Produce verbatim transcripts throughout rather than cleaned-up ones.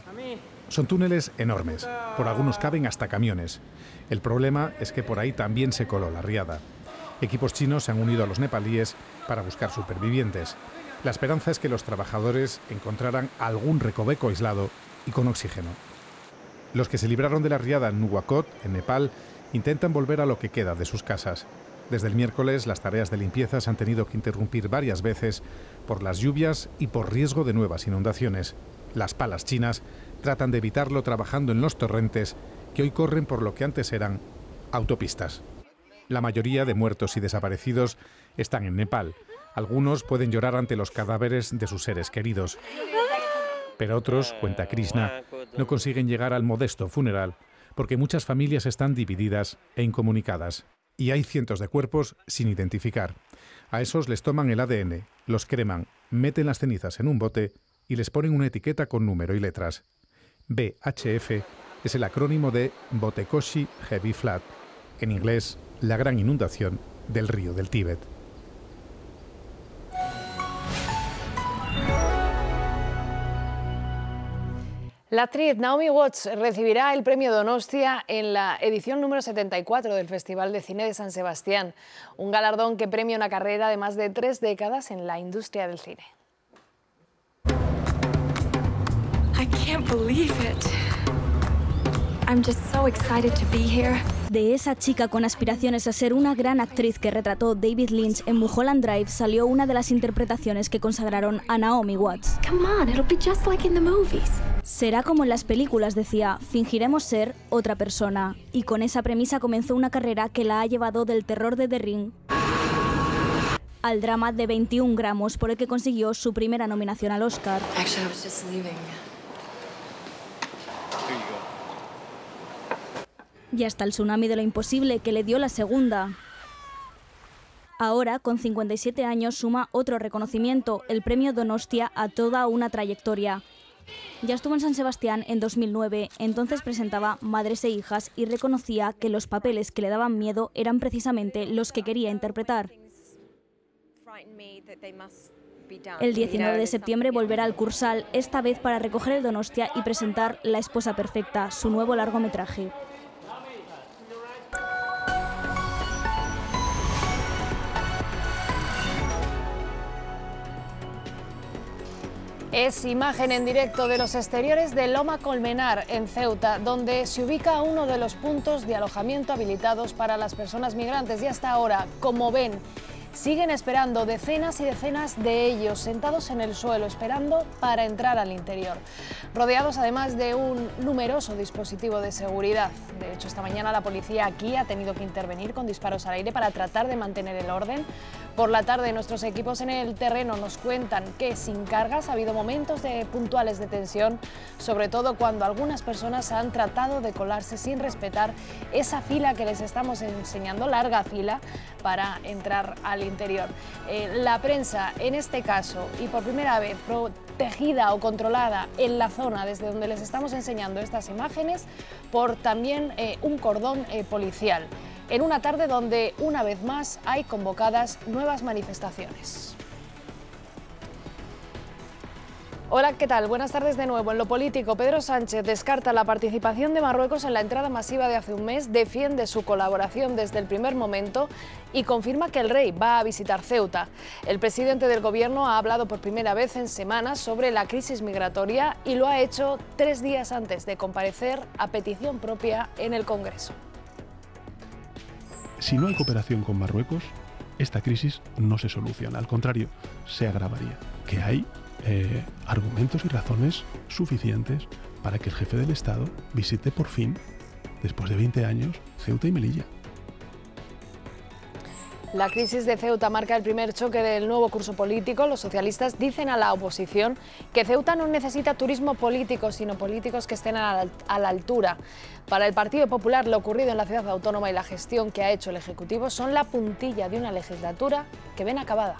Son túneles enormes, por algunos caben hasta camiones. El problema es que por ahí también se coló la riada. Equipos chinos se han unido a los nepalíes para buscar supervivientes. La esperanza es que los trabajadores encontraran algún recoveco aislado y con oxígeno. Los que se libraron de la riada en Nuwakot, en Nepal, intentan volver a lo que queda de sus casas. Desde el miércoles, las tareas de limpieza se han tenido que interrumpir varias veces por las lluvias y por riesgo de nuevas inundaciones. Las palas chinas tratan de evitarlo trabajando en los torrentes que hoy corren por lo que antes eran autopistas. La mayoría de muertos y desaparecidos están en Nepal. Algunos pueden llorar ante los cadáveres de sus seres queridos. Pero otros, cuenta Krishna, no consiguen llegar al modesto funeral porque muchas familias están divididas e incomunicadas. Y hay cientos de cuerpos sin identificar. A esos les toman el A D N, los creman, meten las cenizas en un bote y les ponen una etiqueta con número y letras. B H F es el acrónimo de Botekoshi Heavy Flood, en inglés, la gran inundación del río del Tíbet. La actriz Naomi Watts recibirá el premio Donostia en la edición número setenta y cuatro del Festival de Cine de San Sebastián, un galardón que premia una carrera de más de tres décadas en la industria del cine. I can't believe it. I'm just so excited to be here. De esa chica con aspiraciones a ser una gran actriz que retrató David Lynch en Mulholland Drive salió una de las interpretaciones que consagraron a Naomi Watts. Come on, it'll be just like in the movies. Será como en las películas, decía, fingiremos ser otra persona. Y con esa premisa comenzó una carrera que la ha llevado del terror de The Ring al drama de veintiún gramos, por el que consiguió su primera nominación al Oscar. Actually, I was just leaving. Y hasta el tsunami de lo imposible, que le dio la segunda. Ahora, con cincuenta y siete años, suma otro reconocimiento, el premio Donostia a toda una trayectoria. Ya estuvo en San Sebastián en dos mil nueve, entonces presentaba Madres e hijas y reconocía que los papeles que le daban miedo eran precisamente los que quería interpretar. El diecinueve de septiembre volverá al Cursal, esta vez para recoger el Donostia y presentar La esposa perfecta, su nuevo largometraje. Es imagen en directo de los exteriores de Loma Colmenar, en Ceuta, donde se ubica uno de los puntos de alojamiento habilitados para las personas migrantes. Y hasta ahora, como ven, siguen esperando decenas y decenas de ellos, sentados en el suelo, esperando para entrar al interior, rodeados además de un numeroso dispositivo de seguridad. De hecho, esta mañana la policía aquí ha tenido que intervenir con disparos al aire para tratar de mantener el orden. Por la tarde, nuestros equipos en el terreno nos cuentan que sin cargas ha habido momentos de puntuales de tensión, sobre todo cuando algunas personas han tratado de colarse sin respetar esa fila que les estamos enseñando, larga fila, para entrar al interior. Eh, la prensa, en este caso, y por primera vez protegida o controlada en la zona desde donde les estamos enseñando estas imágenes, por también eh, un cordón eh, policial, en una tarde donde, una vez más, hay convocadas nuevas manifestaciones. Hola, ¿qué tal? Buenas tardes de nuevo. En lo político, Pedro Sánchez descarta la participación de Marruecos en la entrada masiva de hace un mes, defiende su colaboración desde el primer momento y confirma que el rey va a visitar Ceuta. El presidente del gobierno ha hablado por primera vez en semanas sobre la crisis migratoria y lo ha hecho tres días antes de comparecer a petición propia en el Congreso. Si no hay cooperación con Marruecos, esta crisis no se soluciona, al contrario, se agravaría. Que hay eh, argumentos y razones suficientes para que el jefe del Estado visite por fin, después de veinte años, Ceuta y Melilla. La crisis de Ceuta marca el primer choque del nuevo curso político. Los socialistas dicen a la oposición que Ceuta no necesita turismo político, sino políticos que estén a la, a la altura. Para el Partido Popular, lo ocurrido en la ciudad autónoma y la gestión que ha hecho el Ejecutivo son la puntilla de una legislatura que ven acabada.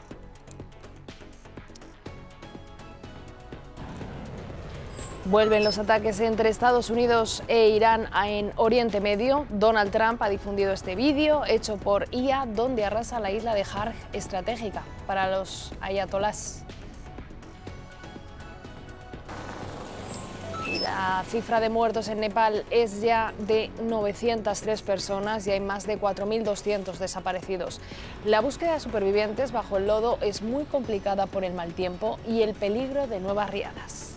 Vuelven los ataques entre Estados Unidos e Irán en Oriente Medio. Donald Trump ha difundido este vídeo hecho por I A donde arrasa la isla de Harj, estratégica para los ayatolás. Y La cifra de muertos en Nepal es ya de novecientas tres personas y hay más de cuatro mil doscientos desaparecidos. La búsqueda de supervivientes bajo el lodo es muy complicada por el mal tiempo y el peligro de nuevas riadas.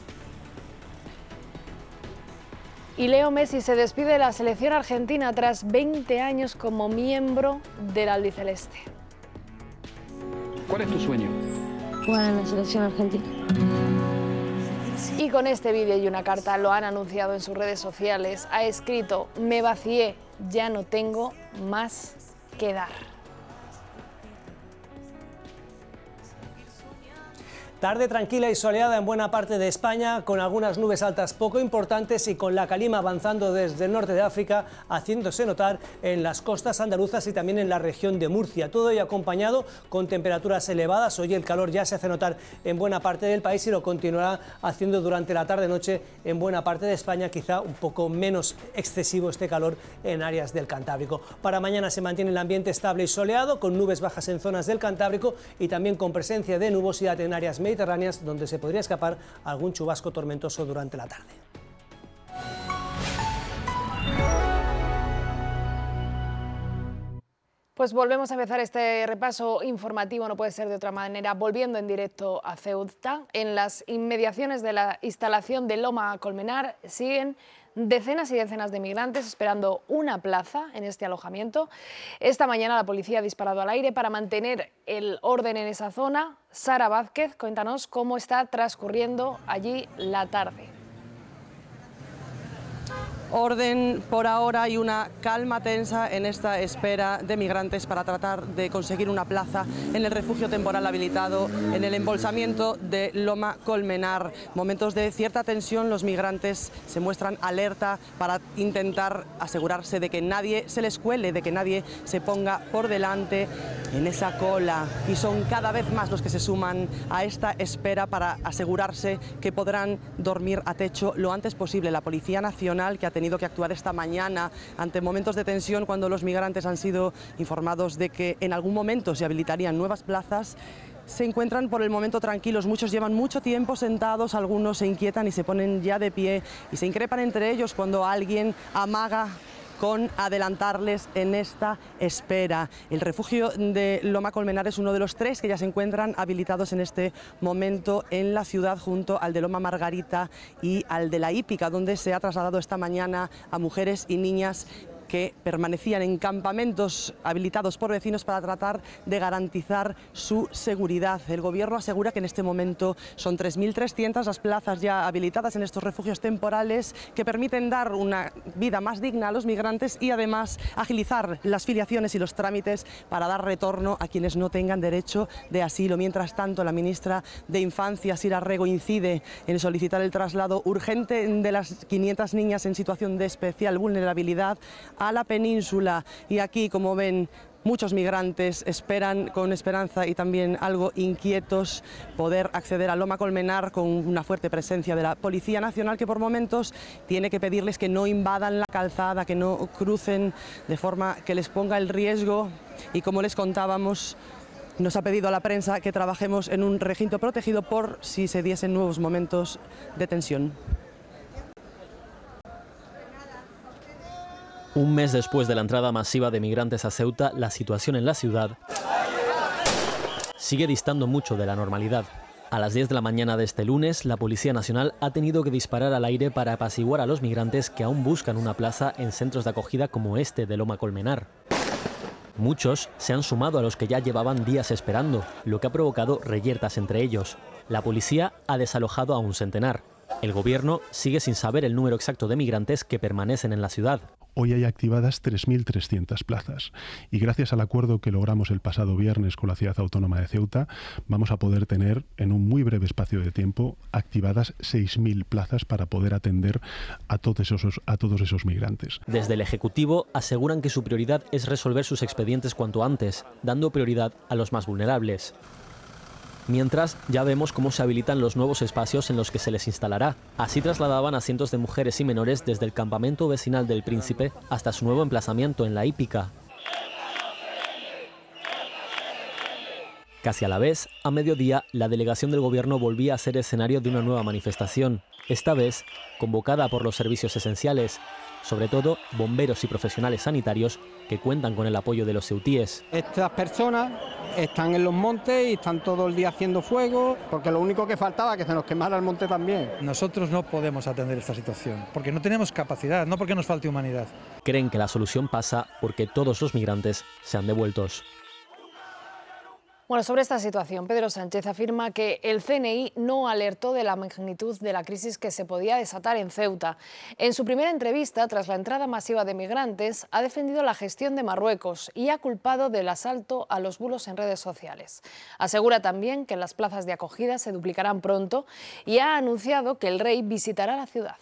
Y Leo Messi se despide de la selección argentina tras veinte años como miembro del albiceleste. ¿Cuál es tu sueño? Jugar en la selección argentina. Y con este vídeo y una carta lo han anunciado en sus redes sociales. Ha escrito: me vacié, ya no tengo más que dar. Tarde tranquila y soleada en buena parte de España, con algunas nubes altas poco importantes y con la calima avanzando desde el norte de África, haciéndose notar en las costas andaluzas y también en la región de Murcia. Todo ello acompañado con temperaturas elevadas. Hoy el calor ya se hace notar en buena parte del país y lo continuará haciendo durante la tarde-noche en buena parte de España, quizá un poco menos excesivo este calor en áreas del Cantábrico. Para mañana se mantiene el ambiente estable y soleado, con nubes bajas en zonas del Cantábrico y también con presencia de nubosidad en áreas mediterráneas, donde se podría escapar algún chubasco tormentoso durante la tarde. Pues volvemos a empezar este repaso informativo, no puede ser de otra manera, volviendo en directo a Ceuta. En las inmediaciones de la instalación de Loma Colmenar siguen decenas y decenas de migrantes esperando una plaza en este alojamiento. Esta mañana la policía ha disparado al aire para mantener el orden en esa zona. Sara Vázquez, cuéntanos cómo está transcurriendo allí la tarde. Orden por ahora y una calma tensa en esta espera de migrantes para tratar de conseguir una plaza en el refugio temporal habilitado en el embolsamiento de Loma Colmenar. Momentos de cierta tensión, los migrantes se muestran alerta para intentar asegurarse de que nadie se les cuele, de que nadie se ponga por delante en esa cola. Y son cada vez más los que se suman a esta espera para asegurarse que podrán dormir a techo lo antes posible. La Policía Nacional, que ha tenido que actuar esta mañana ante momentos de tensión cuando los migrantes han sido informados de que en algún momento se habilitarían nuevas plazas, se encuentran por el momento tranquilos. Muchos llevan mucho tiempo sentados, algunos se inquietan y se ponen ya de pie y se increpan entre ellos cuando alguien amaga con adelantarles en esta espera. El refugio de Loma Colmenar es uno de los tres que ya se encuentran habilitados en este momento en la ciudad, junto al de Loma Margarita y al de la Hípica, donde se ha trasladado esta mañana a mujeres y niñas que permanecían en campamentos habilitados por vecinos para tratar de garantizar su seguridad. El Gobierno asegura que en este momento son tres mil trescientas las plazas ya habilitadas en estos refugios temporales que permiten dar una vida más digna a los migrantes y además agilizar las filiaciones y los trámites para dar retorno a quienes no tengan derecho de asilo. Mientras tanto, la ministra de Infancia, Sira Rego, incide en solicitar el traslado urgente de las quinientas niñas en situación de especial vulnerabilidad a la península. Y aquí, como ven, muchos migrantes esperan con esperanza y también algo inquietos poder acceder a Loma Colmenar, con una fuerte presencia de la Policía Nacional, que por momentos tiene que pedirles que no invadan la calzada, que no crucen de forma que les ponga el riesgo. Y como les contábamos, nos ha pedido a la prensa que trabajemos en un recinto protegido por si se diesen nuevos momentos de tensión. Un mes después de la entrada masiva de migrantes a Ceuta, la situación en la ciudad sigue distando mucho de la normalidad. A las diez de la mañana de este lunes, la Policía Nacional ha tenido que disparar al aire para apaciguar a los migrantes que aún buscan una plaza en centros de acogida como este de Loma Colmenar. Muchos se han sumado a los que ya llevaban días esperando, lo que ha provocado reyertas entre ellos. La policía ha desalojado a un centenar. El Gobierno sigue sin saber el número exacto de migrantes que permanecen en la ciudad. Hoy hay activadas tres mil trescientas plazas y gracias al acuerdo que logramos el pasado viernes con la Ciudad Autónoma de Ceuta, vamos a poder tener en un muy breve espacio de tiempo activadas seis mil plazas para poder atender a todos esos, a todos esos migrantes. Desde el Ejecutivo aseguran que su prioridad es resolver sus expedientes cuanto antes, dando prioridad a los más vulnerables. Mientras, ya vemos cómo se habilitan los nuevos espacios en los que se les instalará. Así trasladaban a cientos de mujeres y menores desde el campamento vecinal del Príncipe hasta su nuevo emplazamiento en la Hípica. Casi a la vez, a mediodía, la delegación del gobierno volvía a ser escenario de una nueva manifestación, esta vez convocada por los servicios esenciales, sobre todo bomberos y profesionales sanitarios que cuentan con el apoyo de los ceutíes. Estas personas están en los montes y están todo el día haciendo fuego, porque lo único que faltaba es que se nos quemara el monte también. Nosotros no podemos atender esta situación, porque no tenemos capacidad, no porque nos falte humanidad. Creen que la solución pasa porque todos los migrantes sean devueltos. Bueno, sobre esta situación, Pedro Sánchez afirma que el C N I no alertó de la magnitud de la crisis que se podía desatar en Ceuta. En su primera entrevista, tras la entrada masiva de migrantes, ha defendido la gestión de Marruecos y ha culpado del asalto a los bulos en redes sociales. Asegura también que las plazas de acogida se duplicarán pronto y ha anunciado que el rey visitará la ciudad.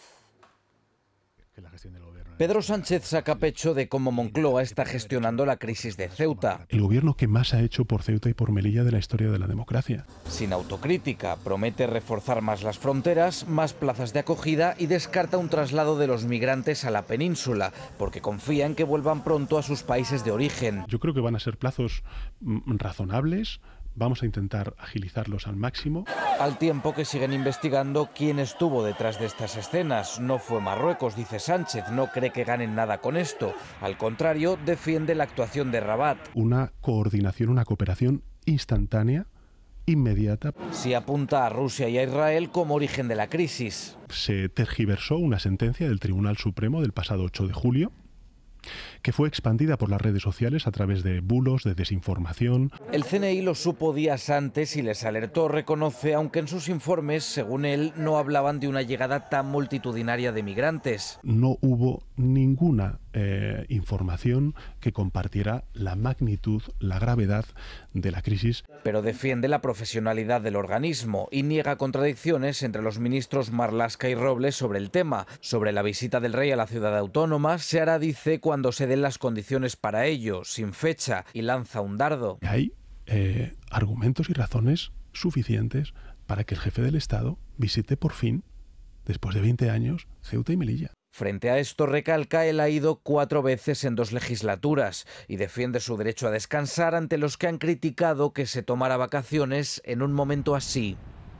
Pedro Sánchez saca pecho de cómo Moncloa está gestionando la crisis de Ceuta. El gobierno que más ha hecho por Ceuta y por Melilla de la historia de la democracia. Sin autocrítica, promete reforzar más las fronteras, más plazas de acogida y descarta un traslado de los migrantes a la península, porque confía en que vuelvan pronto a sus países de origen. Yo creo que van a ser plazos mm, razonables. Vamos a intentar agilizarlos al máximo. Al tiempo que siguen investigando quién estuvo detrás de estas escenas. No fue Marruecos, dice Sánchez, no cree que ganen nada con esto. Al contrario, defiende la actuación de Rabat. Una coordinación, una cooperación instantánea, inmediata. Sí apunta a Rusia y a Israel como origen de la crisis. Se tergiversó una sentencia del Tribunal Supremo del pasado ocho de julio, que fue expandida por las redes sociales a través de bulos, de desinformación. El C N I lo supo días antes y les alertó, reconoce, aunque en sus informes, según él, no hablaban de una llegada tan multitudinaria de migrantes. No hubo ninguna eh, información que compartiera la magnitud, la gravedad de la crisis. Pero defiende la profesionalidad del organismo y niega contradicciones entre los ministros Marlaska y Robles sobre el tema. Sobre la visita del rey a la ciudad autónoma, se hará, dice, cuando se den las condiciones para ello, sin fecha, y lanza un dardo. Hay eh, argumentos y razones suficientes para que el jefe del Estado visite por fin, después de veinte años, Ceuta y Melilla. Frente a esto, recalca, él ha ido cuatro veces en dos legislaturas y defiende su derecho a descansar ante los que han criticado que se tomara vacaciones en un momento así.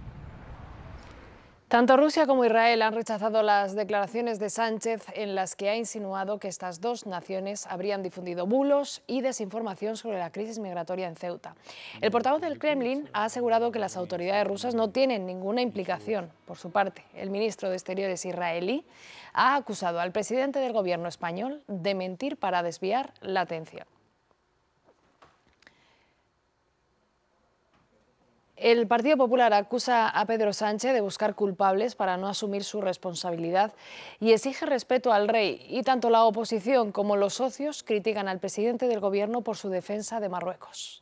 Tanto Rusia como Israel han rechazado las declaraciones de Sánchez en las que ha insinuado que estas dos naciones habrían difundido bulos y desinformación sobre la crisis migratoria en Ceuta. El portavoz del Kremlin ha asegurado que las autoridades rusas no tienen ninguna implicación. Por su parte, el ministro de Exteriores israelí ha acusado al presidente del gobierno español de mentir para desviar la atención. El Partido Popular acusa a Pedro Sánchez de buscar culpables para no asumir su responsabilidad y exige respeto al rey. Y tanto la oposición como los socios critican al presidente del gobierno por su defensa de Marruecos.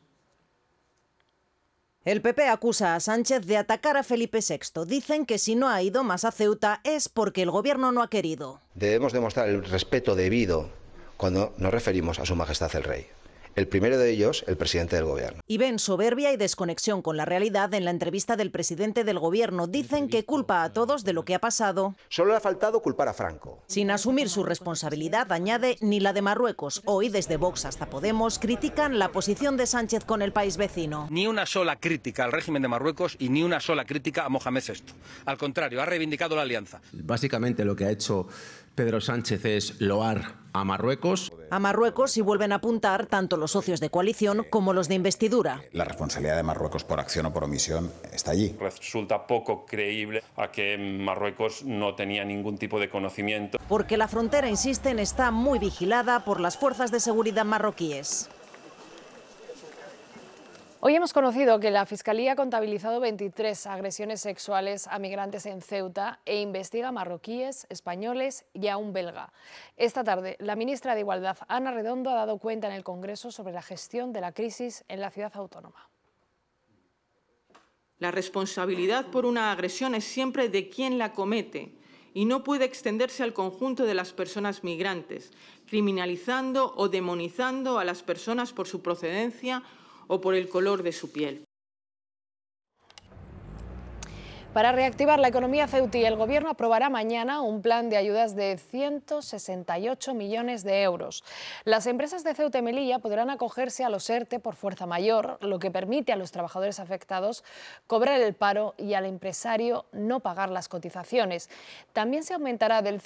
El P P acusa a Sánchez de atacar a Felipe sexto. Dicen que si no ha ido más a Ceuta es porque el gobierno no ha querido. Debemos demostrar el respeto debido cuando nos referimos a Su Majestad el Rey. El primero de ellos, el presidente del gobierno. Y ven soberbia y desconexión con la realidad en la entrevista del presidente del gobierno. Dicen que culpa a todos de lo que ha pasado. Solo le ha faltado culpar a Franco. Sin asumir su responsabilidad, añade, ni la de Marruecos. Hoy, desde Vox hasta Podemos, critican la posición de Sánchez con el país vecino. Ni una sola crítica al régimen de Marruecos y ni una sola crítica a Mohamed sexto. Al contrario, ha reivindicado la alianza. Básicamente lo que ha hecho Pedro Sánchez es loar a Marruecos. A Marruecos y vuelven a apuntar tanto los socios de coalición como los de investidura. La responsabilidad de Marruecos por acción o por omisión está allí. Resulta poco creíble a que Marruecos no tenía ningún tipo de conocimiento. Porque la frontera, insisten, está muy vigilada por las fuerzas de seguridad marroquíes. Hoy hemos conocido que la Fiscalía ha contabilizado veintitrés agresiones sexuales a migrantes en Ceuta e investiga a marroquíes, españoles y a un belga. Esta tarde, la ministra de Igualdad, Ana Redondo, ha dado cuenta en el Congreso sobre la gestión de la crisis en la ciudad autónoma. La responsabilidad por una agresión es siempre de quien la comete y no puede extenderse al conjunto de las personas migrantes, criminalizando o demonizando a las personas por su procedencia o por el color de su piel. Para reactivar la economía ceutí, el Gobierno aprobará mañana un plan de ayudas de ciento sesenta y ocho millones de euros. Las empresas de Ceuta y Melilla podrán acogerse a los ERTE por fuerza mayor, lo que permite a los trabajadores afectados cobrar el paro y al empresario no pagar las cotizaciones. También se aumentará del